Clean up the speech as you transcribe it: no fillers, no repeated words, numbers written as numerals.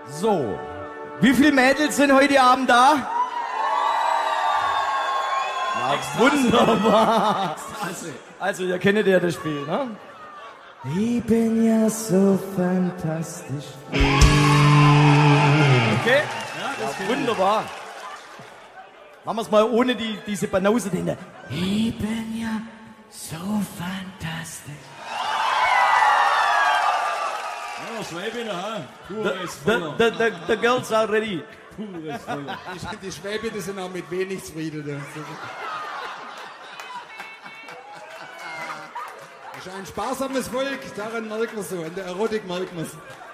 So. Wie viele Mädels sind heute Abend da? Ja, wunderbar. Also, ihr kennt ja das Spiel, ne? Ich bin ja so fantastisch. Okay? Ja, das ist wunderbar. Machen wir es mal ohne diese Banause. Ich bin ja so fantastisch. Ja, Schwäbinger, ha? The girls are ready. Die Schwäbinger sind auch mit wenig zufrieden. Das ist ein sparsames Volk, daran merkt man so, an der Erotik merkt man es.